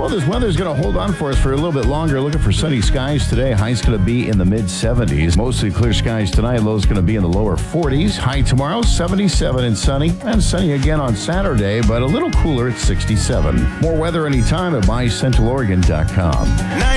Well, this weather's going to hold on for us for a little bit longer. Looking for sunny skies today. High's going to be in the mid-70s. Mostly clear skies tonight. Low's going to be in the lower 40s. High tomorrow, 77 and sunny. And sunny again on Saturday, but a little cooler at 67. More weather anytime at mycentraloregon.com.